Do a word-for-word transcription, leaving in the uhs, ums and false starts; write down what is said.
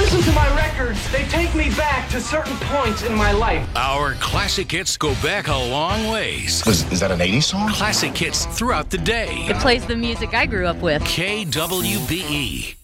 listen to my records, they take me back to certain points in my life. Our classic hits go back a long ways. Is, is that an eighties song? Classic hits throughout the day. It plays the music I grew up with. K W B E.